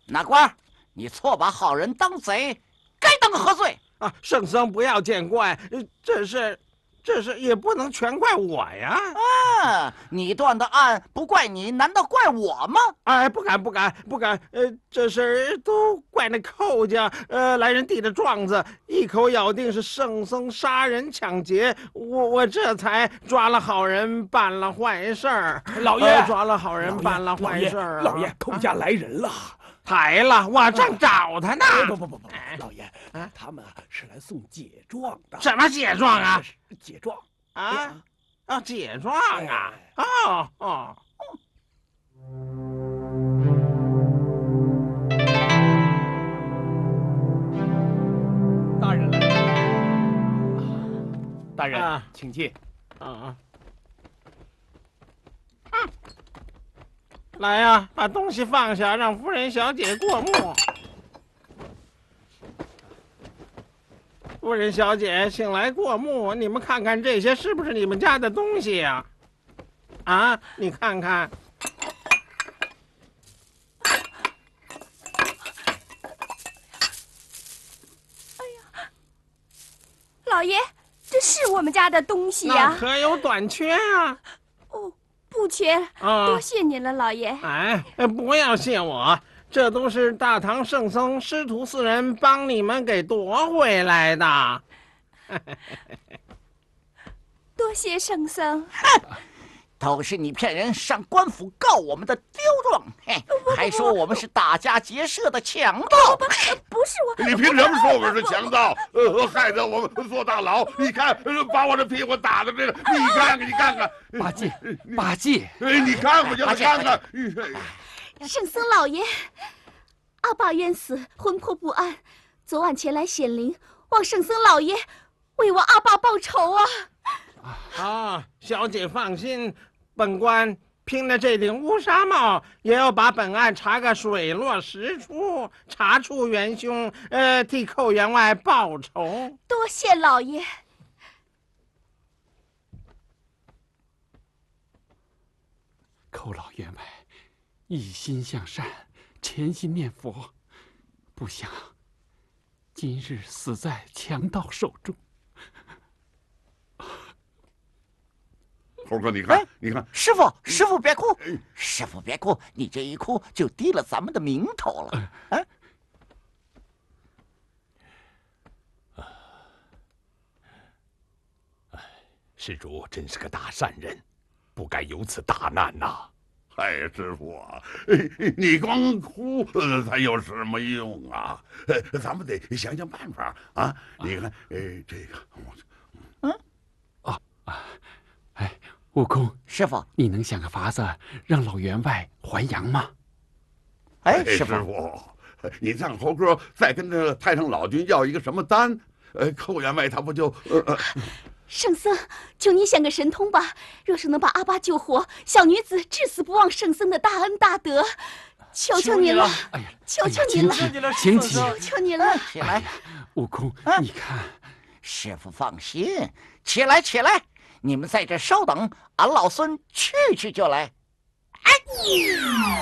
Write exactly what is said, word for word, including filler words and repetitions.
哪官，你错把好人当贼，该当何罪？ 啊，圣僧不要见怪，这是，这是也不能全怪我呀。 啊，你断的案不怪你，难道怪我吗？ 哎，不敢不敢不敢，呃，这事儿都怪那寇家，呃，来人递的状子，一口咬定是圣僧杀人抢劫，我我这才抓了好人，办了坏事儿。 老爷， 呃、抓了好人，办了坏事儿、啊。 老爷，寇家来人了。 来了，我正找他呢。 不不不不，老爷，他们啊是来送解状的。 什么解状啊？ 解状啊啊，解状啊！哦哦。 大人来了。大人， 啊、 请进。 啊。嗯。来呀、啊，把东西放下，让夫人小姐过目。夫人小姐，请来过目。你们看看这些是不是你们家的东西呀、啊？啊，你看看。 哎呀，老爷，这是我们家的东西呀、 那可有短缺啊？ 哦。不缺， 啊、 多谢您了，老爷。 哎，不要谢我，这都是大唐圣僧师徒四人帮你们给夺回来的。 多谢圣僧。 都是你骗人，上官府告我们的刁状，嘿，还说我们是打家劫舍的强盗。 不，不是我。 你凭什么说我们是强盗？呃，害得我们坐大牢。你看，把我的屁股打的这个，你看看，你看看， 八戒，八戒， 哎，你看看，就是看看。 圣僧老爷，阿爸冤死，魂魄不安，昨晚前来显灵，望圣僧老爷为我阿爸报仇啊！ 啊，小姐放心。本官拼了这顶乌纱帽，也要把本案查个水落石出，查出元凶，呃，替寇员外报仇。 多谢老爷。 寇老员外一心向善，潜心念佛，不想今日死在强盗手中。 猴哥，你看，你看， 师傅，师傅别哭，师傅别哭，你这一哭就低了咱们的名头了。啊！ 哎，施主真是个大善人，不该有此大难呐！ 哎，师傅啊，你光哭呃，才有什么用啊？呃，咱们得想想办法啊！你看，呃，这个， 嗯， 啊啊，哎。悟空， 师傅， 你能想个法子让老员外还阳吗？ 哎，师傅，你让猴哥再跟着太上老君要一个什么丹？呃，寇员外他不就……呃呃， 圣僧，求你想个神通吧！若是能把阿爸救活，小女子至死不忘圣僧的大恩大德。求求您了！ 哎呀， 求求您了！ 请起， 求求您了！ 起来， 悟空，你看， 师傅放心，起来，起来。你们在这稍等，俺老孙去去就来。哎。